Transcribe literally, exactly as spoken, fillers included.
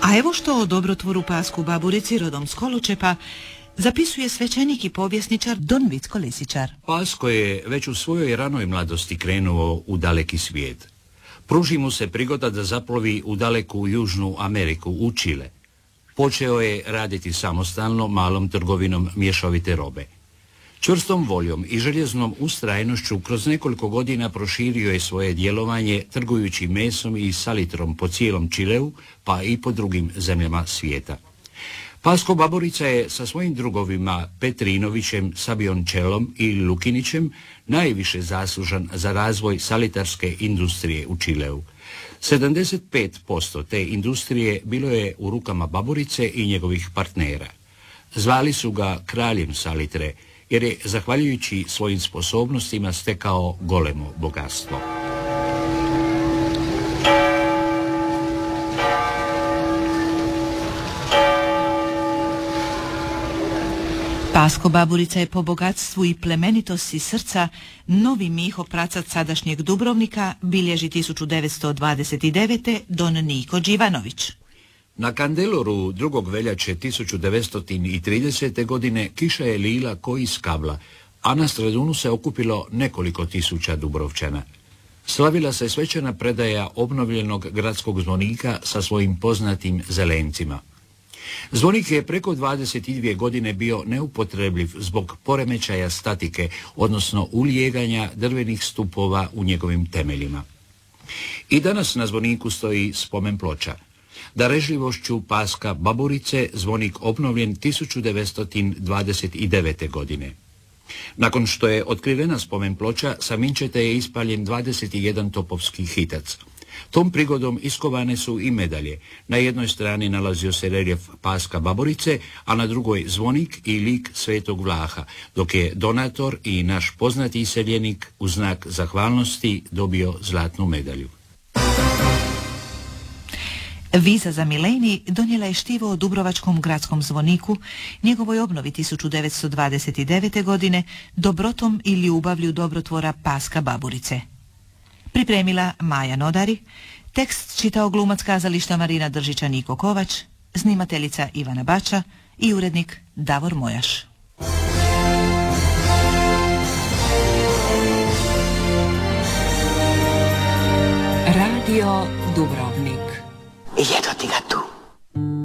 A evo što o dobrotvoru Pasku Baburici rodom s Koločepa zapisuje svećenik i povjesničar Don Vicko Lisičar. Pasko je već u svojoj ranoj mladosti krenuo u daleki svijet. Pruži mu se prigoda da zaplovi u daleku Južnu Ameriku, u Čile. Počeo je raditi samostalno malom trgovinom mješovite robe. Čvrstom voljom i željeznom ustrajnošću kroz nekoliko godina proširio je svoje djelovanje trgujući mesom i salitrom po cijelom Čileu, pa i po drugim zemljama svijeta. Pasko Baburica je sa svojim drugovima Petrinovićem, Sabiončelom i Lukinićem najviše zaslužan za razvoj salitarske industrije u Čileu. sedamdeset pet posto te industrije bilo je u rukama Baburice i njegovih partnera. Zvali su ga kraljem salitre, jer je zahvaljujući svojim sposobnostima stekao golemo bogatstvo. Pasko Baburica je po bogatstvu i plemenitosti srca novi Miho pracac sadašnjeg Dubrovnika, bilježi tisuću devetsto dvadeset devete. Don Niko Đivanović. Na Kandeloru drugog veljače tisuću devetsto tridesete. godine kiša je lila ko iz kabla, a na Stradunu se okupilo nekoliko tisuća Dubrovčana. Slavila se svečana predaja obnovljenog gradskog zvonika sa svojim poznatim zelencima. Zvonik je preko dvadeset dvije godine bio neupotrebljiv zbog poremećaja statike, odnosno ulijeganja drvenih stupova u njegovim temeljima. I danas na zvoniku stoji spomen ploča. Darežljivošću Paska Baburice zvonik obnovljen tisuću devetsto dvadeset devete. godine. Nakon što je otkrivena spomen ploča, sa minčeta je ispaljen dvadeset jedan topovski hitac. Tom prigodom iskovane su i medalje. Na jednoj strani nalazio se reljef Paska Baburice, a na drugoj zvonik i lik Svetog Vlaha, dok je donator i naš poznati iseljenik u znak zahvalnosti dobio zlatnu medalju. Viza za milenij donijela je štivo o Dubrovačkom gradskom zvoniku, njegovoj obnovi tisuću devetsto dvadeset devete. godine, dobrotom i ljubavlju dobrotvora Paska Baburice. Pripremila Maja Nodari, tekst čitao glumac kazališta Marina Držića Niko Kovač, snimateljica Ivana Bača i urednik Davor Mojaš. Radio Dubrovnik. I eto ti ga tu.